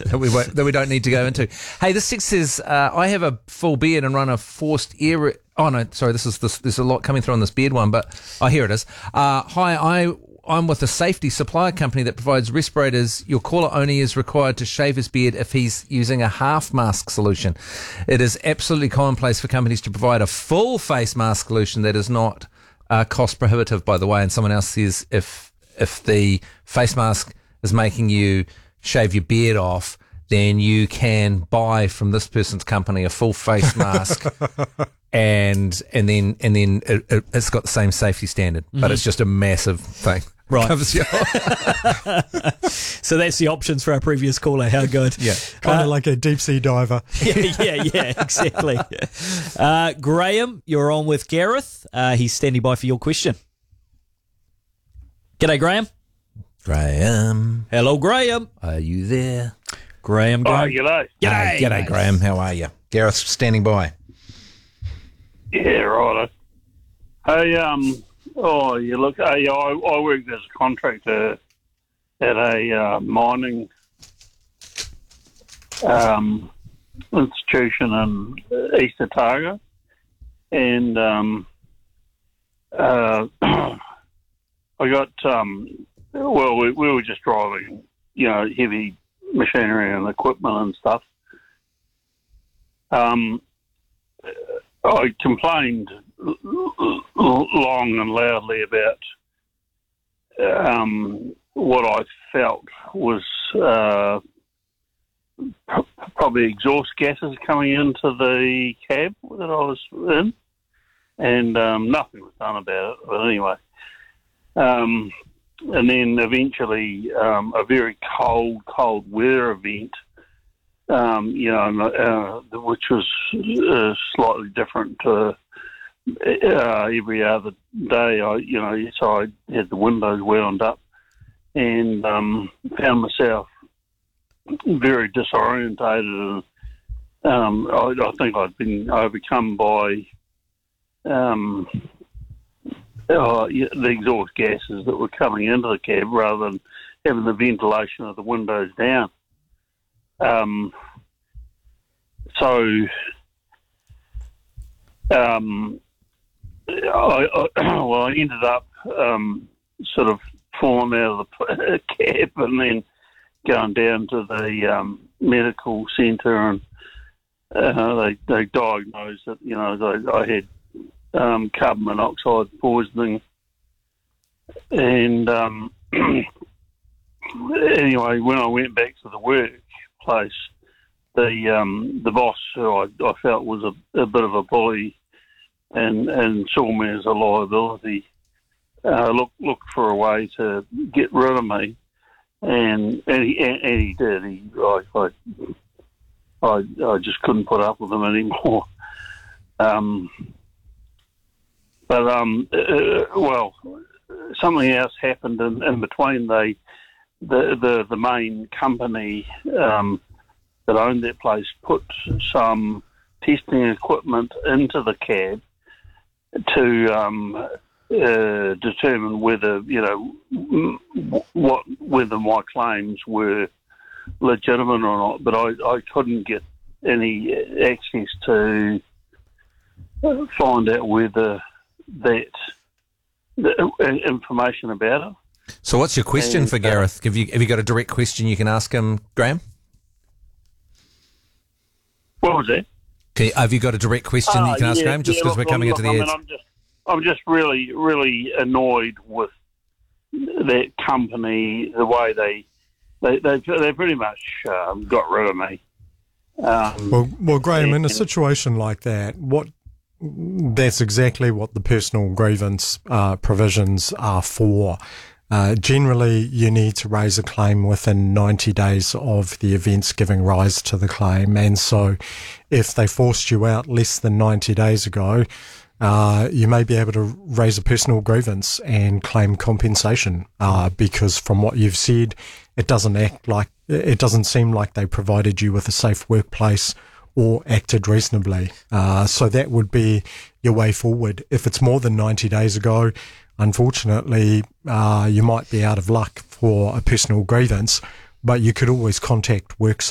that we don't need to go into. Hey, this text says, I have a full beard and run a forced air... Oh, no, sorry, there's a lot coming through on this beard one, but... Oh, here it is. Hi, I'm with a safety supplier company that provides respirators. Your caller only is required to shave his beard if he's using a half mask solution. It is absolutely commonplace for companies to provide a full face mask solution that is not cost prohibitive, by the way. And someone else says if the face mask is making you shave your beard off, then you can buy from this person's company a full face mask. And then it's got the same safety standard, but it's just a massive thing. Right. Covers you. So that's the options for our previous caller. How good. Yeah. Kind of like a deep sea diver. Yeah, exactly. Graham, you're on with Gareth. He's standing by for your question. G'day, Graham. Graham. Hello, Graham. Are you there? Graham. Oh, g'day. G'day, Graham. How are you? Gareth's standing by. Yeah, right. Hey, you look, hey, I worked as a contractor at a mining institution in East Otago, and I got, we were just driving, heavy machinery and equipment and stuff. I complained long and loudly about what I felt was probably exhaust gases coming into the cab that I was in, and nothing was done about it. But anyway, and then eventually a very cold weather event, which was slightly different to every other day. So I had the windows wound up and found myself very disorientated, and I think I'd been overcome by the exhaust gases that were coming into the cab rather than having the ventilation of the windows down. I ended up sort of falling out of the cab and then going down to the medical centre, and they diagnosed that I had carbon monoxide poisoning, and anyway, when I went back to the workplace, the boss, who I felt was a bit of a bully and saw me as a liability, looked for a way to get rid of me, and he did. I just couldn't put up with him anymore. Well, something else happened in between. The main company that owned that place put some testing equipment into the cab to determine whether whether my claims were legitimate or not. But I couldn't get any access to find out whether that information about it. So what's your question for Gareth? Have you got a direct question you can ask him, Graham? What was that? Okay, have you got a direct question you can ask Graham? Just because we're coming into the edge. I'm just really, really annoyed with that company, the way they pretty much got rid of me. Well, Graham, in a situation like that, that's exactly what the personal grievance provisions are for. Generally, you need to raise a claim within 90 days of the events giving rise to the claim. And so if they forced you out less than 90 days ago, you may be able to raise a personal grievance and claim compensation, because from what you've said, it doesn't seem like they provided you with a safe workplace or acted reasonably. So that would be your way forward. If it's more than 90 days ago, unfortunately, you might be out of luck for a personal grievance, but you could always contact